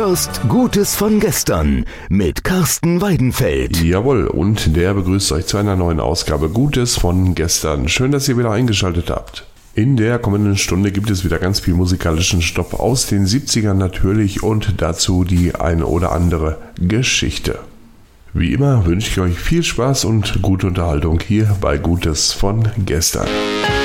hörst Gutes von gestern mit Carsten Weidenfeld. Jawohl, und der begrüßt euch zu einer neuen Ausgabe Gutes von gestern. Schön, dass ihr wieder eingeschaltet habt. In der kommenden Stunde gibt es wieder ganz viel musikalischen Stoff aus den 70ern natürlich und dazu die ein oder andere Geschichte. Wie immer wünsche ich euch viel Spaß und gute Unterhaltung hier bei Gutes von gestern.